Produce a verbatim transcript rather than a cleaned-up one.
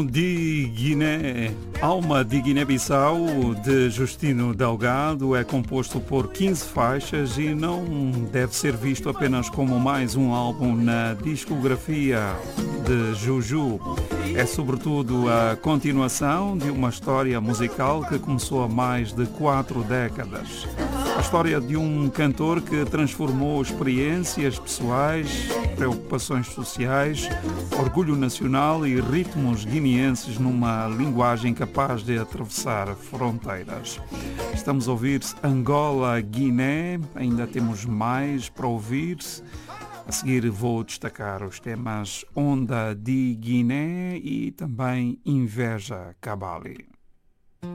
De Guiné, Alma de Guiné-Bissau, de Justino Delgado, é composto por quinze faixas e não deve ser visto apenas como mais um álbum na discografia de Juju. É sobretudo a continuação de uma história musical que começou há mais de quatro décadas. A história de um cantor que transformou experiências pessoais, preocupações sociais, orgulho nacional e ritmos guineenses numa linguagem capaz de atravessar fronteiras. Estamos a ouvir Angola-Guiné, ainda temos mais para ouvir. A seguir vou destacar os temas Onda de Guiné e também Inveja Cabali.